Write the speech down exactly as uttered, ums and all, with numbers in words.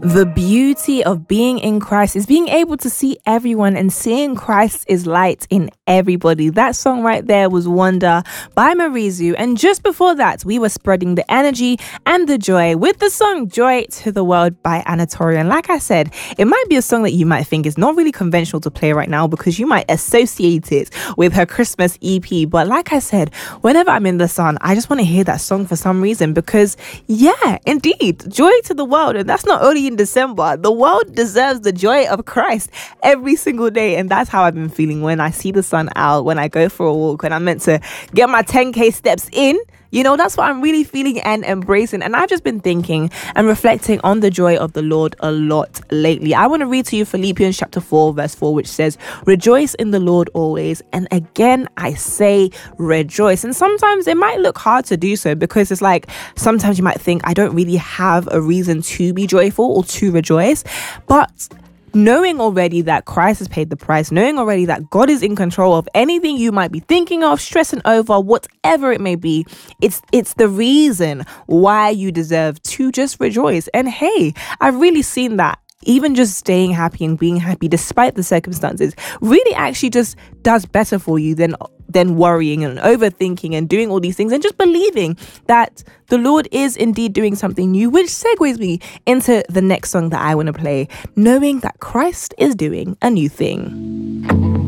The beauty of being in Christ is being able to see everyone and seeing Christ is light in everybody. That song right there was Wonder by Marizu. And just before that, we were spreading the energy and the joy with the song Joy to the World by Anatolia. And like I said, it might be a song that you might think is not really conventional to play right now because you might associate it with her Christmas E P. But like I said, whenever I'm in the sun, I just want to hear that song for some reason because, yeah, indeed, joy to the world. And that's not only in December. The world deserves the joy of Christ every single day. And that's how I've been feeling when I see the sun out, when I go for a walk, when I'm meant to get my ten K steps in. You know, that's what I'm really feeling and embracing. And I've just been thinking and reflecting on the joy of the Lord a lot lately. I want to read to you Philippians chapter four, verse four, which says, rejoice in the Lord always. And again, I say rejoice. And sometimes it might look hard to do so because it's like, sometimes you might think, I don't really have a reason to be joyful or to rejoice. But knowing already that Christ has paid the price, knowing already that God is in control of anything you might be thinking of, stressing over, whatever it may be, it's it's the reason why you deserve to just rejoice. And hey, I've really seen that even just staying happy and being happy despite the circumstances really actually just does better for you than than worrying and overthinking and doing all these things and just believing that the Lord is indeed doing something new, which segues me into the next song that I want to play, knowing that Christ is doing a new thing.